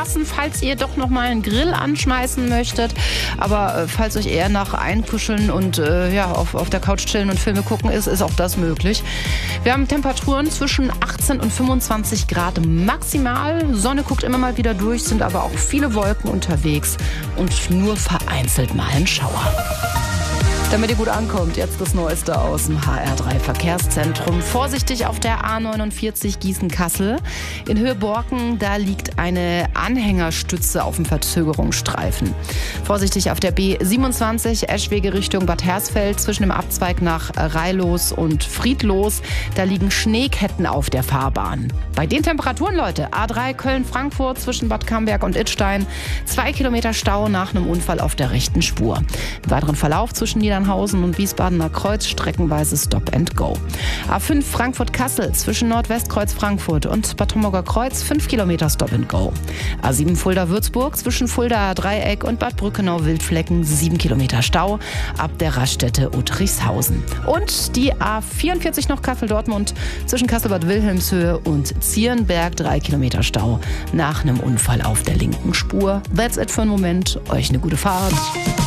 passen, falls ihr doch noch mal einen Grill anschmeißen möchtet. Aber falls euch eher nach Einkuscheln und auf der Couch chillen und Filme gucken ist auch das möglich. Wir haben Temperaturen zwischen 18 und 25 Grad maximal. Sonne guckt immer mal wieder durch, sind aber auch viele Wolken unterwegs und nur vereinzelt mal ein Schauer. Damit ihr gut ankommt, jetzt das Neueste aus dem HR3 Verkehrszentrum. Vorsichtig auf der A49 Gießen-Kassel. In Höhe Borken, da liegt eine Anhängerstütze auf dem Verzögerungsstreifen. Vorsichtig auf der B27 Eschwege Richtung Bad Hersfeld zwischen dem Abzweig nach Rheilos und Friedlos. Da liegen Schneeketten auf der Fahrbahn. Bei den Temperaturen, Leute, A3 Köln-Frankfurt zwischen Bad Camberg und Idstein. 2 Kilometer Stau nach einem Unfall auf der rechten Spur. Im weiteren Verlauf zwischen Niedernhausen und Wiesbadener Kreuz streckenweise Stop and Go. A5 Frankfurt-Kassel zwischen Nordwestkreuz Frankfurt und Bad Homburger Kreuz 5 Kilometer Stop and Go. A7 Fulda-Würzburg zwischen Fuldaer Dreieck und Bad Brückenau-Wildflecken 7 Kilometer Stau ab der Raststätte Uttrichshausen. Und die A44 noch Kassel-Dortmund zwischen Kassel-Bad Wilhelmshöhe und Zierenberg 3 Kilometer Stau nach einem Unfall auf der linken Spur. That's it für einen Moment. Euch eine gute Fahrt.